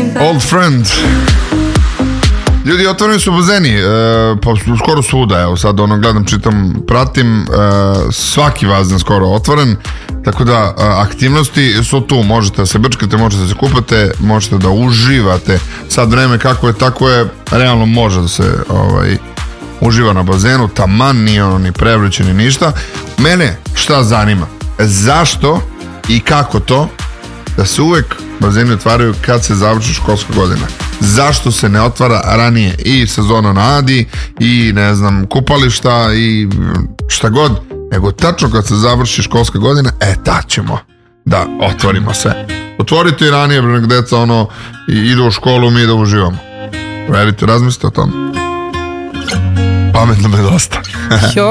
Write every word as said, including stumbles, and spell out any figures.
Old Friend. Ljudi, otvoreni su bazeni, e, pa skoro svuda, evo sad ono gledam, čitam, pratim, e, svaki bazen skoro otvoren, tako da e, aktivnosti su tu, možete da se brčkate, možete da se kupate, možete da uživate, sad vreme kako je, tako je, realno može da se ovaj, uživa na bazenu, taman nije ono ni prevruće ni ništa. Mene šta zanima, zašto i kako to da se uvek bazeni otvaraju kad se završi školska godina? Zašto se ne otvara ranije i sezona na Adi i ne znam kupališta i šta god, nego tačno kad se završi školska godina, e tad ćemo da otvorimo sve. Otvorite i ranije, nek deca ono idu u školu, mi da uživamo. Verite, razmislite o tom. Pametno me dosta.